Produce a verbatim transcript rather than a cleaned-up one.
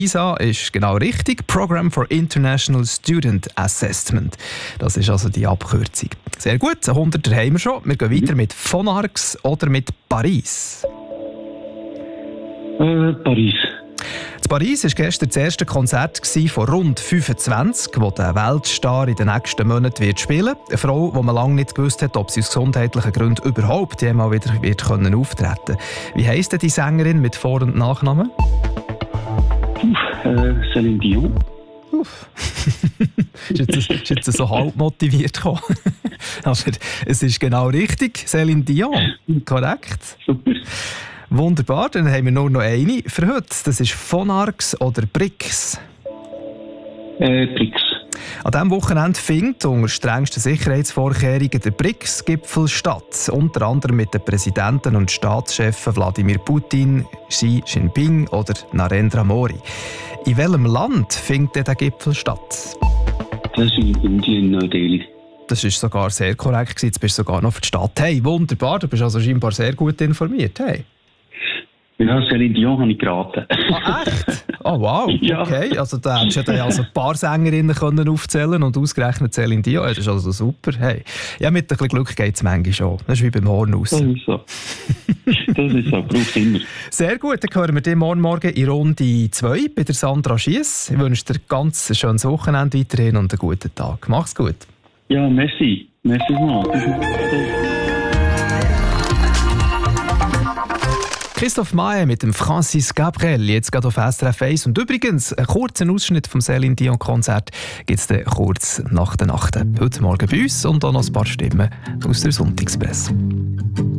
PISA ist genau richtig. Program for International Student Assessment. Das ist also die Abkürzung. Sehr gut, hunderter haben wir schon. Wir gehen weiter mit Von Arx oder mit Paris. Äh, Paris. In Paris war gestern das erste Konzert von rund fünfundzwanzig, das der Weltstar in den nächsten Monaten wird spielen wird. Eine Frau, die man lange nicht gewusst hat, ob sie aus gesundheitlichen Gründen überhaupt jemals wieder wird können auftreten. Wie heisst denn die Sängerin mit Vor- und Nachnamen? Uff, äh, Céline Dion. Uff. ist, jetzt, ist jetzt so halb motiviert gekommen. Aber es ist genau richtig. Céline Dion. Korrekt. Super. Wunderbar, dann haben wir nur noch eine für heute. Das ist Von Arx oder Brix. Äh, Brix. An diesem Wochenende findet unter strengsten Sicherheitsvorkehrungen der Brix-Gipfel statt. Unter anderem mit den Präsidenten und Staatschefen Wladimir Putin, Xi Jinping oder Narendra Modi. In welchem Land findet der Gipfel statt? Das ist in Indien, Neu-Delhi. Das ist sogar sehr korrekt. Jetzt bist du sogar noch für die Stadt. Hey, wunderbar, du bist also scheinbar sehr gut informiert. Hey. Ja, Céline Dion habe ich geraten. Ah, echt? Oh, wow. Ja. Okay, also da hättest du ja also ein paar Sängerinnen können aufzählen und ausgerechnet Céline Dion. Das ist also super. Hey. Ja, mit ein bisschen Glück geht es manchmal schon. Das ist wie beim Hornhaus. Das ist so. Das ist so, braucht immer. Sehr gut, dann hören wir dich morgen Morgen in Runde zwei bei der Sandra Schiess. Ich wünsche dir ein ganz schönes Wochenende weiterhin und einen guten Tag. Mach's gut. Ja, merci. Merci mal. Christoph Maé mit dem Francis Gabriel, jetzt gerade auf S R F eins. Und übrigens, einen kurzen Ausschnitt vom Céline Dion Konzert gibt es dann kurz nach der Nacht. Heute Morgen bei uns und auch noch ein paar Stimmen aus der Sonntagspresse.